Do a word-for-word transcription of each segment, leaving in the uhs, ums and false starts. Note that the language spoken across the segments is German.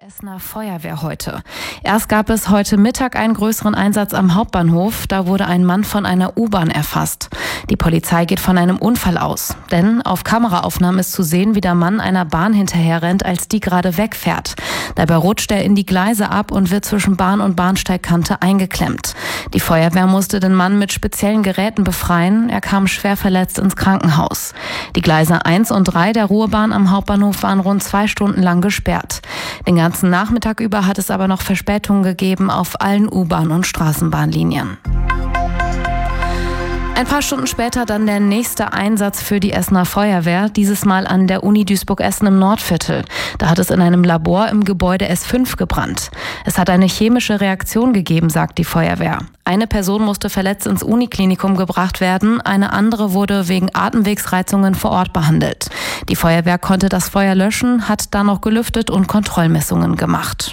Essener Feuerwehr heute. Erst gab es heute Mittag einen größeren Einsatz am Hauptbahnhof. Da wurde ein Mann von einer U-Bahn erfasst. Die Polizei geht von einem Unfall aus. Denn auf Kameraaufnahmen ist zu sehen, wie der Mann einer Bahn hinterherrennt, als die gerade wegfährt. Dabei rutscht er in die Gleise ab und wird zwischen Bahn und Bahnsteigkante eingeklemmt. Die Feuerwehr musste den Mann mit speziellen Geräten befreien. Er kam schwer verletzt ins Krankenhaus. Die Gleise eins und drei der Ruhrbahn am Hauptbahnhof waren rund zwei Stunden lang gesperrt. Den ganzen Nachmittag über hat es aber noch Verspätungen gegeben auf allen U-Bahn- und Straßenbahnlinien. Ein paar Stunden später dann der nächste Einsatz für die Essener Feuerwehr, dieses Mal an der Uni Duisburg-Essen im Nordviertel. Da hat es in einem Labor im Gebäude S fünf gebrannt. Es hat eine chemische Reaktion gegeben, sagt die Feuerwehr. Eine Person musste verletzt ins Uniklinikum gebracht werden, eine andere wurde wegen Atemwegsreizungen vor Ort behandelt. Die Feuerwehr konnte das Feuer löschen, hat dann noch gelüftet und Kontrollmessungen gemacht.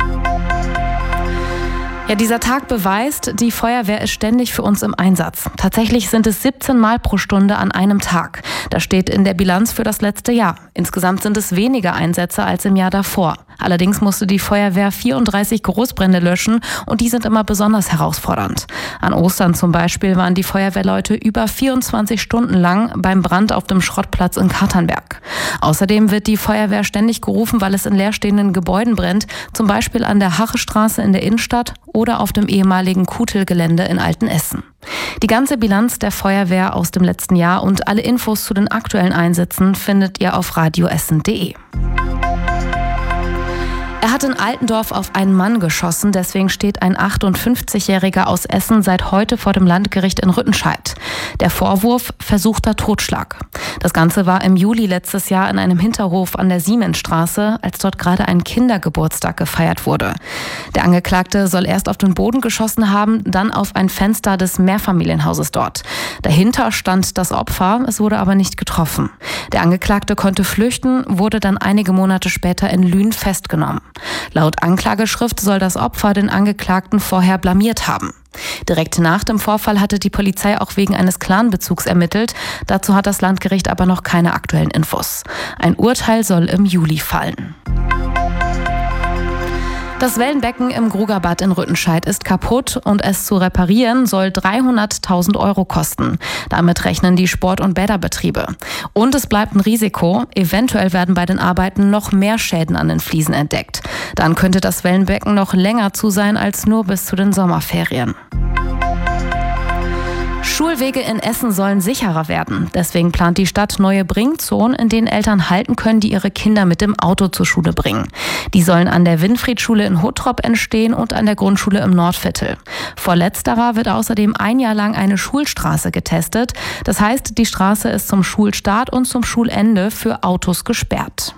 Ja, dieser Tag beweist, die Feuerwehr ist ständig für uns im Einsatz. Tatsächlich sind es siebzehn Mal pro Stunde an einem Tag. Das steht in der Bilanz für das letzte Jahr. Insgesamt sind es weniger Einsätze als im Jahr davor. Allerdings musste die Feuerwehr vierunddreißig Großbrände löschen und die sind immer besonders herausfordernd. An Ostern zum Beispiel waren die Feuerwehrleute über vierundzwanzig Stunden lang beim Brand auf dem Schrottplatz in Katernberg. Außerdem wird die Feuerwehr ständig gerufen, weil es in leerstehenden Gebäuden brennt, zum Beispiel an der Hachestraße in der Innenstadt oder auf dem ehemaligen Kutel-Gelände in Altenessen. Die ganze Bilanz der Feuerwehr aus dem letzten Jahr und alle Infos zu den aktuellen Einsätzen findet ihr auf radio essen punkt de. Er hat in Altendorf auf einen Mann geschossen, deswegen steht ein achtundfünfzigjähriger aus Essen seit heute vor dem Landgericht in Rüttenscheid. Der Vorwurf: versuchter Totschlag. Das Ganze war im Juli letztes Jahr in einem Hinterhof an der Siemensstraße, als dort gerade ein Kindergeburtstag gefeiert wurde. Der Angeklagte soll erst auf den Boden geschossen haben, dann auf ein Fenster des Mehrfamilienhauses dort. Dahinter stand das Opfer, es wurde aber nicht getroffen. Der Angeklagte konnte flüchten, wurde dann einige Monate später in Lünen festgenommen. Laut Anklageschrift soll das Opfer den Angeklagten vorher blamiert haben. Direkt nach dem Vorfall hatte die Polizei auch wegen eines Clanbezugs ermittelt. Dazu hat das Landgericht aber noch keine aktuellen Infos. Ein Urteil soll im Juli fallen. Das Wellenbecken im Grugerbad in Rüttenscheid ist kaputt und es zu reparieren soll dreihunderttausend Euro kosten. Damit rechnen die Sport- und Bäderbetriebe. Und es bleibt ein Risiko. Eventuell werden bei den Arbeiten noch mehr Schäden an den Fliesen entdeckt. Dann könnte das Wellenbecken noch länger zu sein als nur bis zu den Sommerferien. Schulwege in Essen sollen sicherer werden. Deswegen plant die Stadt neue Bringzonen, in denen Eltern halten können, die ihre Kinder mit dem Auto zur Schule bringen. Die sollen an der Winfriedschule in Hottrop entstehen und an der Grundschule im Nordviertel. Vor letzterer wird außerdem ein Jahr lang eine Schulstraße getestet. Das heißt, die Straße ist zum Schulstart und zum Schulende für Autos gesperrt.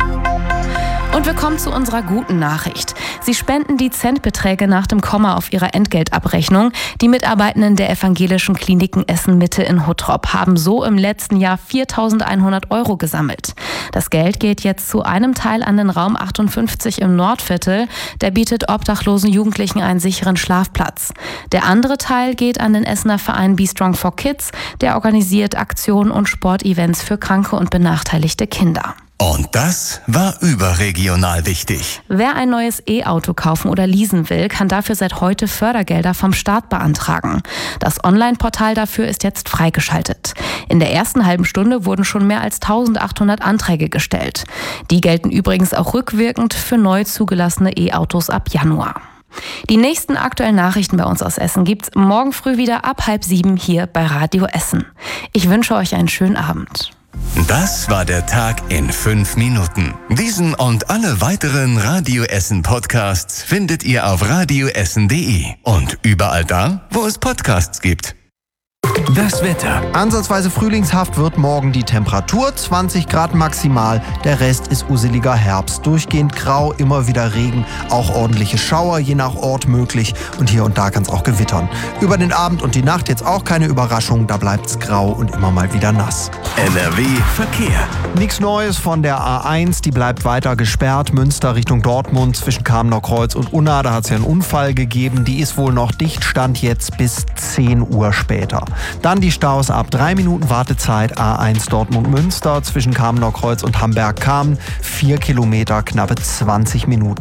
Und wir kommen zu unserer guten Nachricht. Sie spenden die Centbeträge nach dem Komma auf ihrer Entgeltabrechnung. Die Mitarbeitenden der evangelischen Kliniken Essen-Mitte in Hottrop haben so im letzten Jahr viertausendeinhundert Euro gesammelt. Das Geld geht jetzt zu einem Teil an den Raum achtundfünfzig im Nordviertel. Der bietet obdachlosen Jugendlichen einen sicheren Schlafplatz. Der andere Teil geht an den Essener Verein Be Strong for Kids. Der organisiert Aktionen und Sportevents für kranke und benachteiligte Kinder. Und das war überregional wichtig. Wer ein neues E-Auto kaufen oder leasen will, kann dafür seit heute Fördergelder vom Staat beantragen. Das Online-Portal dafür ist jetzt freigeschaltet. In der ersten halben Stunde wurden schon mehr als eintausendachthundert Anträge gestellt. Die gelten übrigens auch rückwirkend für neu zugelassene E-Autos ab Januar. Die nächsten aktuellen Nachrichten bei uns aus Essen gibt's morgen früh wieder ab halb sieben hier bei Radio Essen. Ich wünsche euch einen schönen Abend. Das war der Tag in fünf Minuten. Diesen und alle weiteren Radio Essen Podcasts findet ihr auf radio essen punkt de und überall da, wo es Podcasts gibt. Das Wetter. Ansatzweise frühlingshaft wird morgen die Temperatur, zwanzig Grad maximal. Der Rest ist useliger Herbst. Durchgehend grau, immer wieder Regen, auch ordentliche Schauer, je nach Ort möglich. Und hier und da kann es auch gewittern. Über den Abend und die Nacht jetzt auch keine Überraschung, da bleibt's grau und immer mal wieder nass. N R W Verkehr. Nichts Neues von der A eins, die bleibt weiter gesperrt. Münster Richtung Dortmund zwischen Kamener Kreuz und Unna, da hat es ja einen Unfall gegeben. Die ist wohl noch dicht, Stand jetzt bis zehn Uhr später. Dann die Staus ab drei Minuten Wartezeit A eins Dortmund-Münster zwischen Kamener Kreuz und Hamberg-Kamen. Vier Kilometer, knappe zwanzig Minuten.